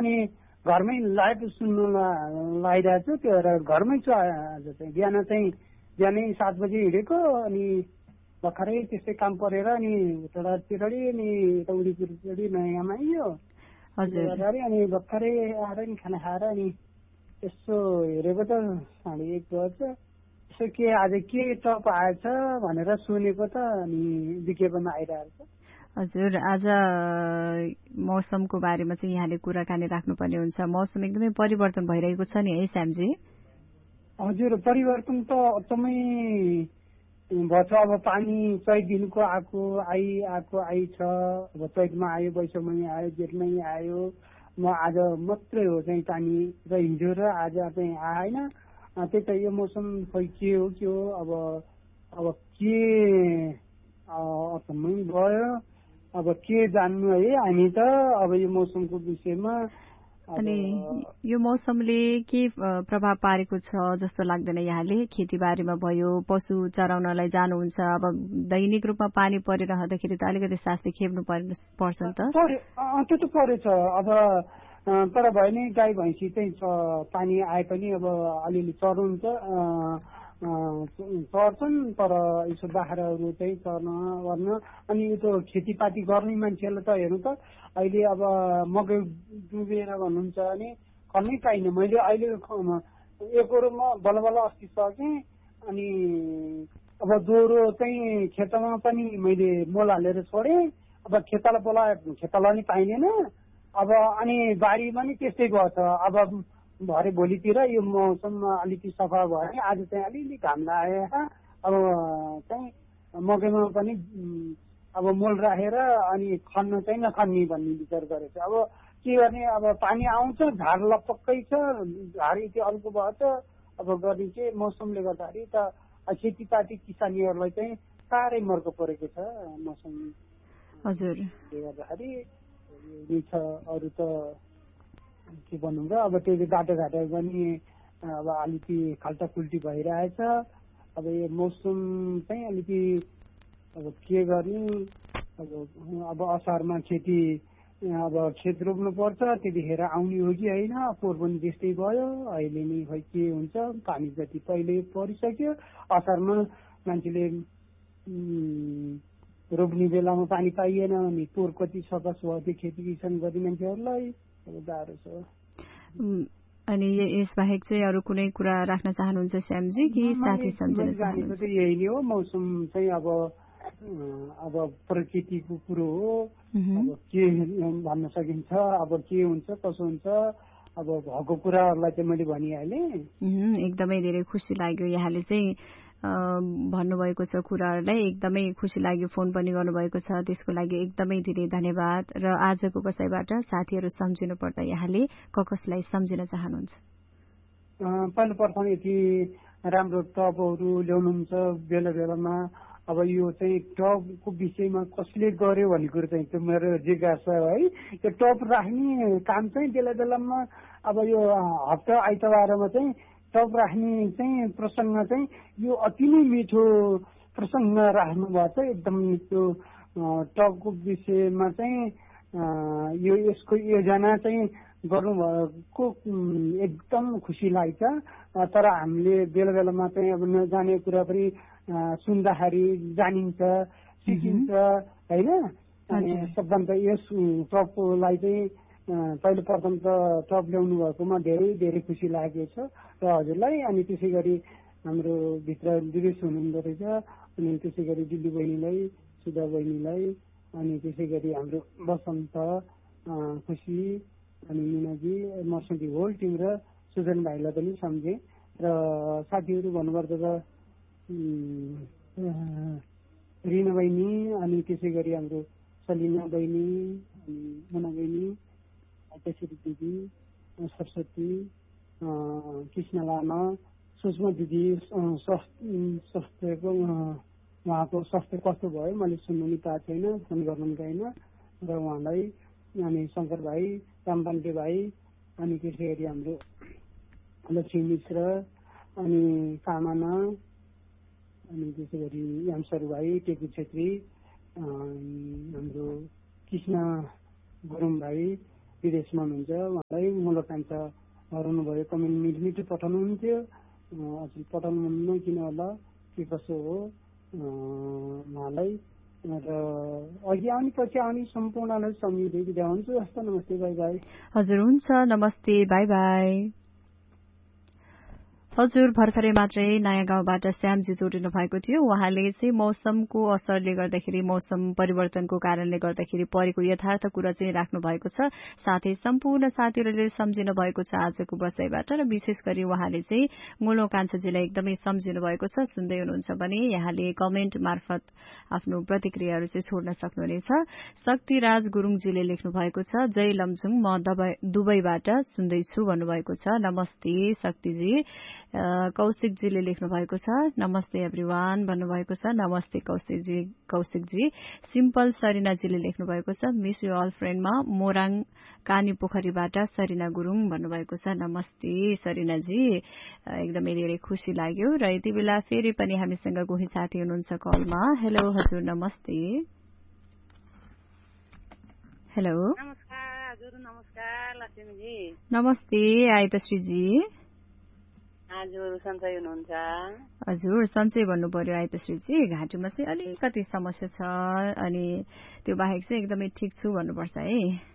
अनि घरमै लाइभ सुन्नु लागिरहेको छु। त्यो घरमै छु आज चाहिँ। बिहानै 7 बजी हिँडेको अनि भर्खरै त्यस्तै काम परेर अनि उता तिरडी अनि यता उडीपुरडी नयाँमा आइयो। हजुर। अनि भर्खरै आएर नि खाना खाएर अनि यसो हेरेको त 1:30 बज्छ। यसो के आज के टप आएछ भनेर सुनेको त अनि विज्ञापनमा आइरहेको छ। हजुर, आज मौसमको बारेमा चाहिँ यहाँले कुराकानी राख्नुपर्ने हुन्छ। मौसम एकदमै परिवर्तन भइरहेको छ नि है श्यामजी? हजुर, परिवर्तन त एकदमै भएछ। अब पानी चैत दिनको आइ छ। अब चैतमा आयो, वैशाखमै आयो, जेठमै आयो। म आज मात्रै हो चाहिँ पानी र हिजो र आज चाहिँ आएन। त्यही त यो मौसम खै के हो अब के अचम्मै भयो। अब के जान्नु है हामी त अब यो मौसमको विषयमा। अनि यो मौसमले के प्रभाव पारेको छ जस्तो लाग्दैन यहाँले? खेतीबारीमा भयो, पशु चराउनलाई जानुहुन्छ, अब दैनिक रूपमा पानी परिरहँदाखेरि त अलिकति सासले खेप्नु पर्छ नि त। त्यो त परेछ। अब तर भयो नि गाई भैँसी चाहिँ पानी आए पनि अब अलिअलि चराउँछ चर्छन्। तर यसो बाख्राहरू चाहिँ चर्न गर्न अनि यो त खेतीपाती गर्ने मान्छेहरूलाई त हेर्नु त अहिले अब मकै डुबेर भन्नुहुन्छ भने खन्नै पाइनँ। मैले अहिले एकरोमा बल्ल अस्ति सकेँ। अनि अब दोहोरो चाहिँ खेतमा पनि मैले मोल हालेर छोडेँ। अब खेताला बोलायो, खेताला नि पाइँदैन। अब अनि बारीमा नि त्यस्तै गर्छ। अब भरे भोलितिर यो मौसम अलिकति सफा भयो भने आज चाहिँ अलिअलि घाम लाग्यो। अब चाहिँ मकैमा पनि अब मोल राखेर अनि खन्न चाहिँ नखन्ने भन्ने विचार गरेको छ। अब के गर्ने, अब पानी आउँछ, झार लपक्कै छ, झार यति अल्को भयो त अब गर्ने के मौसमले गर्दाखेरि त खेतीपाती किसानीहरूलाई चाहिँ साह्रै मर्को परेको छ मौसम। हजुरले गर्दाखेरि छ। अरू त के भनौँ र, अब त्यो बाटोघाटो पनि अब अलिकति खाल्टाखुल्टी भइरहेछ। अब यो मौसम चाहिँ अलिकति अब के गर्ने। अब असारमा खेती अब खेत रोप्नु पर्छ, त्यतिखेर आउने हो कि होइन। पोहोर पनि त्यस्तै भयो। अहिले नि खै के हुन्छ। पानी जति पहिले परिसक्यो। असारमा मान्छेले रोप्ने बेलामा पानी पाइएन अनि पोहोर कति सकस भयो त्यो खेती किसान गर्ने मान्छेहरूलाई। अब गाह्रो छ। अनि यसबाहेक चाहिँ अरू कुनै कुरा राख्न चाहनुहुन्छ श्यामजी कि साथी सम्झिन चाहनुहुन्छ? त यही नै हो। मौसम चाहिँ अब प्रकृतिको कुरो हो। अब के भन्न सकिन्छ, अब के हुन्छ कसो हुन्छ। अब भएको कुराहरूलाई चाहिँ मैले भनिहालेँ। एकदमै धेरै खुसी लाग्यो यहाँले चाहिँ भन्नुभएको छ कुराहरूलाई। एकदमै खुसी लाग्यो। फोन पनि गर्नुभएको छ, त्यसको लागि एकदमै धेरै धन्यवाद। र आजको कसैबाट साथीहरू सम्झिनु पर्दा यहाँले कसलाई सम्झिन चाहनुहुन्छ? पहिलो प्रथम यति राम्रो टपहरू ल्याउनुहुन्छ बेला बेलामा। अब यो चाहिँ टपको विषयमा कसले गर्यो भन्ने कुरो चाहिँ त्यो मेरो जिज्ञासा है। त्यो टप राख्ने काम चाहिँ बेला बेलामा अब यो हप्ता आइतबारमा चाहिँ टप राख्ने चाहिँ प्रसङ्ग चाहिँ यो अति नै मिठो प्रसङ्ग राख्नु भएको छ। एकदम त्यो टपको विषयमा चाहिँ यो यसको योजना चाहिँ गर्नुभएको एकदम खुसी लाग्छ। तर हामीले बेला बेलामा चाहिँ अब नजाने कुरा पनि सुन्दाखेरि जानिन्छ, सिकिन्छ होइन। सबभन्दा यस टपलाई चाहिँ पहिलो प्रथम त टप ल्याउनु भएकोमा धेरै धेरै खुसी लागेको छ र हजुरलाई। अनि त्यसै गरी हाम्रो भित्र विदेश हुनुहुँदो रहेछ। अनि त्यसै गरी दिल्ली बहिनीलाई, सुधा बहिनीलाई, अनि त्यसै गरी हाम्रो बसन्त, खुसी, अनि मिनाजी, मर्सन्ती होल टिम र सुजन भाइलाई पनि सम्झेँ। र साथीहरू भन्नुपर्दा त रिना बहिनी, अनि त्यसै गरी हाम्रो सलिना बहिनी, अनि मुना बहिनी, त्यसरी दिदी, सरस्वती, कृष्ण लामा, सुषमा दिदी स्वास्थ्यको उहाँको स्वास्थ्य कस्तो भयो मैले सुन्नु नि पाएको छैन, फोन गर्नु पनि पाइनँ। र उहाँलाई, अनि शङ्कर भाइ, रामपाण्डे भाइ, अनि त्यसै गरी हाम्रो लक्ष्मी मिश्र, अनि कामना, अनि त्यसै गरी यामसर भाइ, टेकु छेत्री, हाम्रो कृष्ण गुरुङ भाइ, विदेशमा हुनुहुन्छ। उहाँलाई मुलकाञ्चा हराउनुभयो, कमेन्ट मिठो पठाउनुहुन्थ्यो, अझै पठाउनुहुन्न किन होला के कसो हो उहाँलाई। र अघि आउने पछि आउने सम्पूर्णलाई सम्झिँदै बिदा हुन्छु। हस्त, नमस्ते, बाई बाई। हजुर हुन्छ, नमस्ते, बाई बाई। हजुर भर्खरै मात्रै नयाँ गाउँबाट श्यामजी जोडिनु भएको थियो। उहाँले चाहिँ मौसमको असरले गर्दाखेरि, मौसम परिवर्तनको कारणले गर्दाखेरि परेको यथार्थ कुरा चाहिँ राख्नु भएको छ। साथै सम्पूर्ण साथीहरूले सम्झिनु भएको छ आजको बसाइबाट, र विशेष गरी उहाँले चाहिँ गोलो कान्छाजीलाई एकदमै सम्झिनु भएको छ। सुन्दै हुनुहुन्छ भने यहाँले कमेन्ट मार्फत आफ्नो प्रतिक्रियाहरू चाहिँ छोड्न सक्नुहुनेछ। शक्तिराज गुरुङजीले लेख्नु भएको छ, जय लमजुङ, म दुबईबाट सुन्दैछु भन्नुभएको छ। नमस्ते शक्तिजी। कौशिकजीले लेख्नु भएको छ, नमस्ते एभ्रीवान भन्नुभएको छ। नमस्ते कौशिकजी। सिम्पल सरिनाजीले लेख्नु भएको छ, मिस यु अल फ्रेन्डमा मोराङ कानी पोखरीबाट सरिना गुरुङ भन्नुभएको छ। नमस्ते सरिनाजी, एकदमै धेरै खुसी लाग्यो। र यति बेला फेरि पनि हामीसँग कोही साथी हुनुहुन्छ कलमा। हेलो हजुर, नमस्ते। हेलो नमस्कार हजुर। नमस्कार लक्ष्मीजी। नमस्ते आयतश्रीजी। हजुर सन्चै हुनुहुन्छ? हजुर सन्चै भन्नु पर्यो आयतश्रीजी। घाँटीमा चाहिँ अलिकति समस्या छ, अनि त्यो बाहेक चाहिँ एकदमै ठिक छु भन्नुपर्छ है।